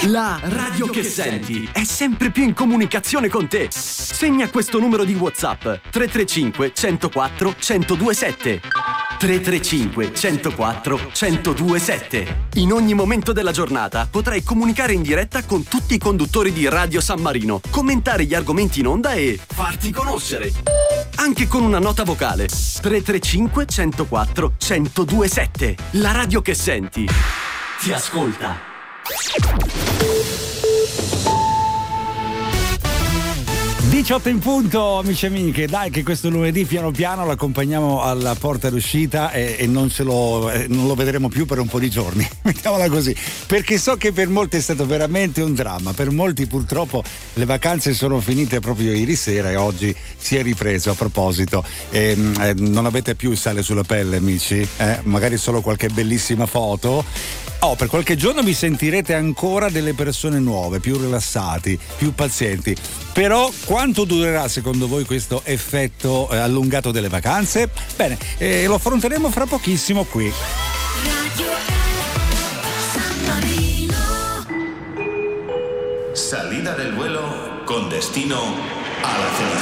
La radio che senti è sempre più in comunicazione con te. Segna questo numero di WhatsApp: 335 104 1027. 335 104 1027. In ogni momento della giornata potrai comunicare in diretta con tutti i conduttori di Radio San Marino, commentare gli argomenti in onda e farti conoscere. Anche con una nota vocale. 335 104 1027. La radio che senti ti ascolta. 18 in punto, amici e amiche. Dai che questo lunedì piano piano l'accompagniamo alla porta d'uscita e non lo vedremo più per un po' di giorni, mettiamola così, perché so che per molti è stato veramente un dramma. Per molti purtroppo le vacanze sono finite proprio ieri sera e oggi si è ripreso. A proposito, non avete più il sale sulla pelle, amici? Magari solo qualche bellissima foto. Per qualche giorno vi sentirete ancora delle persone nuove, più rilassati, più pazienti. Però quanto durerà secondo voi questo effetto allungato delle vacanze? Bene, lo affronteremo fra pochissimo qui. Salida del vuelo con destino a la felicidad.